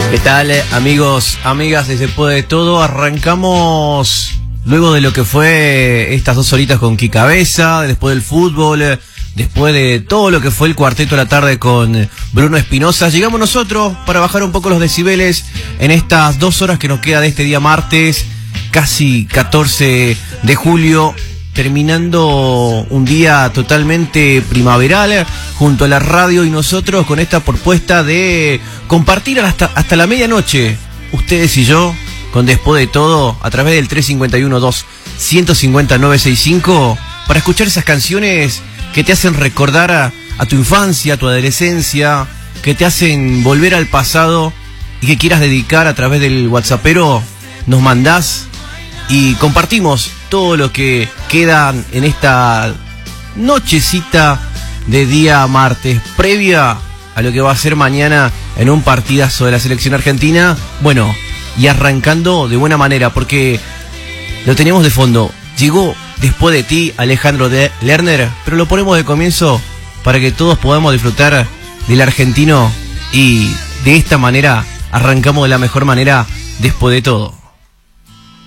¿Qué tal, amigos, amigas de Después de Todo? Arrancamos luego de lo que fue estas 2 horitas con Kikabeza, después del fútbol, después de todo lo que fue el cuarteto de la tarde con Bruno Espinosa. Llegamos nosotros para bajar un poco los decibeles en estas 2 horas que nos queda de este día martes, casi 14 de julio. Terminando un día totalmente primaveral junto a la radio y nosotros con esta propuesta de compartir hasta la medianoche, ustedes y yo, con Después de Todo, a través del 351-2-150-965, para escuchar esas canciones que te hacen recordar a tu infancia, a tu adolescencia, que te hacen volver al pasado y que quieras dedicar a través del WhatsAppero. Nos mandás y compartimos todo lo que queda en esta nochecita de día martes, previa a lo que va a ser mañana en un partidazo de la selección argentina. Bueno, y arrancando de buena manera, porque lo teníamos de fondo. Llegó Después de Ti, Alejandro Lerner, pero lo ponemos de comienzo para que todos podamos disfrutar del argentino, y de esta manera arrancamos de la mejor manera Después de Todo.